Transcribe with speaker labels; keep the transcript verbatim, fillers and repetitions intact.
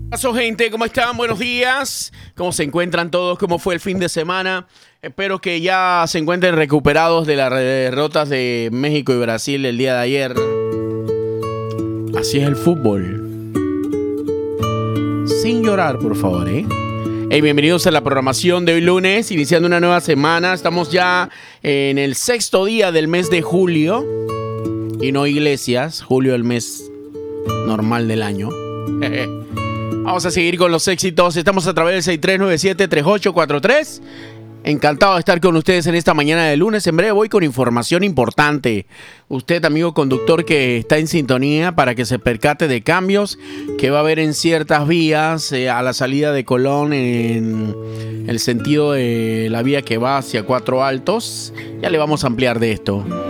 Speaker 1: ¿Qué pasó, gente? ¿Cómo están? Buenos días. ¿Cómo se encuentran todos? ¿Cómo fue el fin de semana? Espero que ya se encuentren recuperados de las derrotas de México y Brasil el día de ayer. Así es el fútbol. Sin llorar, por favor, ¿eh? Hey, bienvenidos a la programación de hoy lunes, iniciando una nueva semana. Estamos ya en el sexto día del mes de julio. Y no Iglesias, julio el mes normal del año. Vamos a seguir con los éxitos. Estamos a través del seis tres nueve siete, tres ocho cuatro tres. Encantado de estar con ustedes en esta mañana de lunes. En breve voy con información importante. Usted, amigo conductor que está en sintonía, para que se percate de cambios que va a haber en ciertas vías eh, a la salida de Colón, en el sentido de la vía que va hacia Cuatro Altos. Ya le vamos a ampliar de esto.